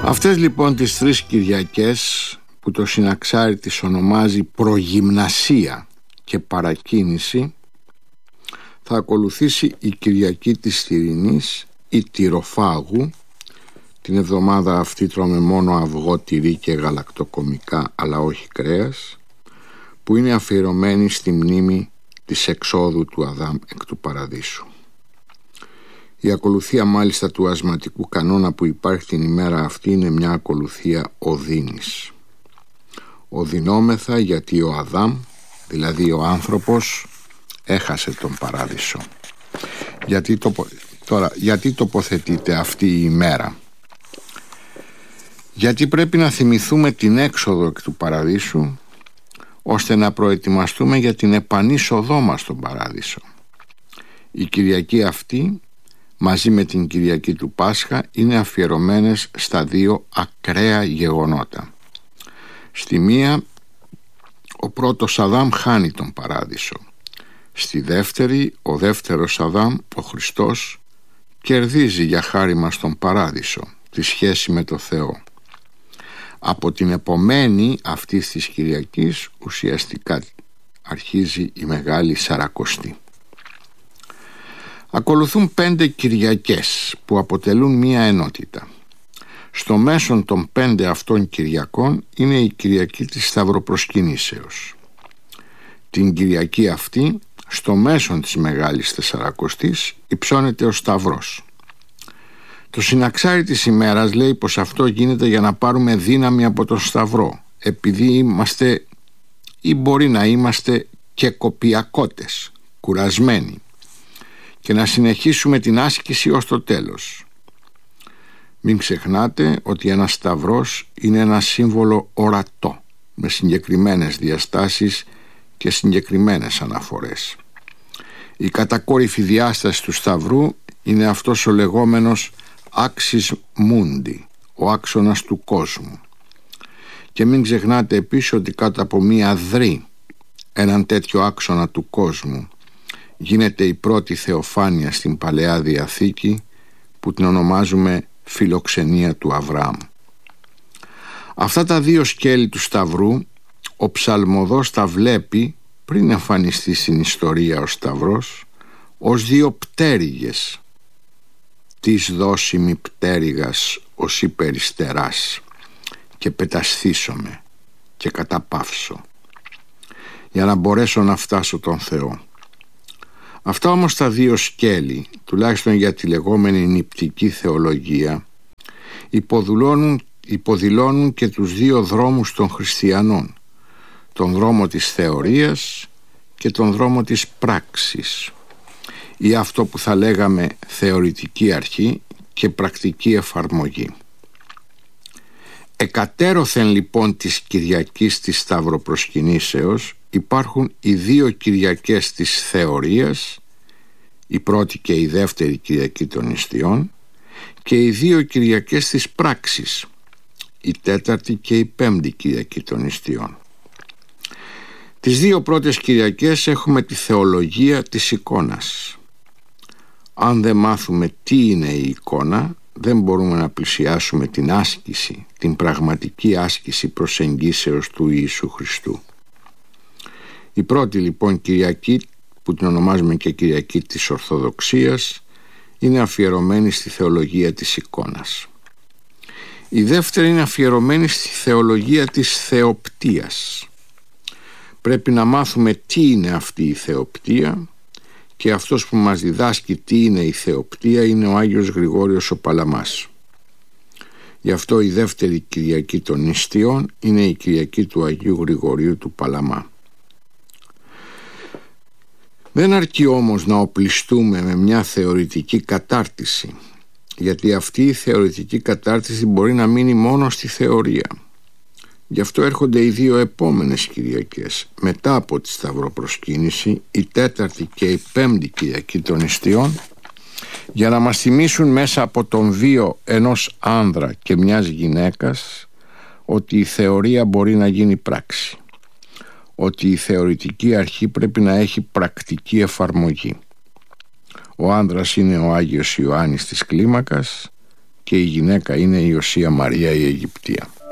Αυτές λοιπόν τις 3 Κυριακές που το Συναξάρι τις ονομάζει προγυμνασία και παρακίνηση, θα ακολουθήσει η Κυριακή της Θηρινής ή Τυροφάγου. Την εβδομάδα αυτή τρώμε μόνο αυγό, τυρί και γαλακτοκομικά, αλλά όχι κρέας, που είναι αφιερωμένη στη μνήμη της εξόδου του Αδάμ εκ του Παραδείσου. Η ακολουθία μάλιστα του ασματικού κανόνα που υπάρχει την ημέρα αυτή είναι μια ακολουθία οδύνης. Οδυνόμεθα γιατί ο Αδάμ, δηλαδή ο άνθρωπος, έχασε τον Παράδεισο. Γιατί τοποθετείται αυτή η ημέρα? Γιατί πρέπει να θυμηθούμε την έξοδο εκ του Παραδείσου, ώστε να προετοιμαστούμε για την επανείσοδό μας στον Παράδεισο. Η Κυριακή αυτή, μαζί με την Κυριακή του Πάσχα, είναι αφιερωμένες στα 2 ακραία γεγονότα. Στη μία, ο πρώτος Αδάμ χάνει τον Παράδεισο. Στη δεύτερη, ο δεύτερος Αδάμ, ο Χριστός, κερδίζει για χάρη μας τον Παράδεισο, τη σχέση με το Θεό. Από την επομένη αυτής της Κυριακής ουσιαστικά αρχίζει η Μεγάλη Σαρακοστή. Ακολουθούν 5 Κυριακές που αποτελούν μία ενότητα. Στο μέσον των 5 αυτών Κυριακών είναι η Κυριακή της Σταυροπροσκυνήσεως. Την Κυριακή αυτή, στο μέσον της Μεγάλης Τεσσαρακοστής, υψώνεται ο Σταυρός. Το Συναξάρι της ημέρας λέει πως αυτό γίνεται για να πάρουμε δύναμη από τον Σταυρό, επειδή είμαστε ή μπορεί να είμαστε και κοπιακότες, κουρασμένοι, και να συνεχίσουμε την άσκηση ως το τέλος. Μην ξεχνάτε ότι ένας σταυρός είναι ένα σύμβολο ορατό, με συγκεκριμένες διαστάσεις και συγκεκριμένες αναφορές. Η κατακόρυφη διάσταση του σταυρού είναι αυτός ο λεγόμενος άξις μούντι, ο άξονας του κόσμου. Και μην ξεχνάτε επίσης ότι κάτω από μία δρύ, έναν τέτοιο άξονα του κόσμου, γίνεται η πρώτη θεοφάνεια στην Παλαιά Διαθήκη, που την ονομάζουμε φιλοξενία του Αβραάμ. Αυτά τα 2 σκέλη του Σταυρού ο ψαλμοδός τα βλέπει, πριν εμφανιστεί στην ιστορία ο Σταυρός, ως 2 πτέρυγες. «Της δώσιμη πτέρυγας ως υπεριστεράς και πετασθήσομαι και καταπαύσω, για να μπορέσω να φτάσω τον Θεό». Αυτά όμως τα 2 σκέλη, τουλάχιστον για τη λεγόμενη νηπτική θεολογία, υποδηλώνουν και τους 2 δρόμους των χριστιανών, τον δρόμο της θεωρίας και τον δρόμο της πράξης, ή αυτό που θα λέγαμε θεωρητική αρχή και πρακτική εφαρμογή. Εκατέρωθεν λοιπόν της Κυριακής της Σταυροπροσκυνήσεως υπάρχουν οι 2 Κυριακές της θεωρίας, η πρώτη και η δεύτερη Κυριακή των Νηστιών, και οι 2 Κυριακές της πράξης, η τέταρτη και η πέμπτη Κυριακή των Νηστιών. Τις 2 πρώτες Κυριακές έχουμε τη θεολογία της εικόνας. Αν δεν μάθουμε τι είναι η εικόνα, δεν μπορούμε να πλησιάσουμε την άσκηση, την πραγματική άσκηση προσεγγίσεως του Ιησού Χριστού. Η πρώτη λοιπόν Κυριακή, που την ονομάζουμε και Κυριακή της Ορθοδοξίας, είναι αφιερωμένη στη θεολογία της εικόνας. Η δεύτερη είναι αφιερωμένη στη θεολογία της θεοπτίας. Πρέπει να μάθουμε τι είναι αυτή η θεοπτία, και αυτός που μας διδάσκει τι είναι η θεοπτία είναι ο Άγιος Γρηγόριος ο Παλαμάς. Γι' αυτό η δεύτερη Κυριακή των Νηστιών είναι η Κυριακή του Αγίου Γρηγορίου του Παλαμά. Δεν αρκεί όμως να οπλιστούμε με μια θεωρητική κατάρτιση, γιατί αυτή η θεωρητική κατάρτιση μπορεί να μείνει μόνο στη θεωρία. Γι' αυτό έρχονται οι 2 επόμενες Κυριακές μετά από τη Σταυροπροσκύνηση, η τέταρτη και η πέμπτη Κυριακή των Νηστιών, για να μας θυμίσουν μέσα από τον βίο ενός άνδρα και μιας γυναίκας ότι η θεωρία μπορεί να γίνει πράξη, ότι η θεωρητική αρχή πρέπει να έχει πρακτική εφαρμογή. Ο άνδρας είναι ο Άγιος Ιωάννης της Κλίμακας και η γυναίκα είναι η Οσία Μαρία η Αιγυπτία.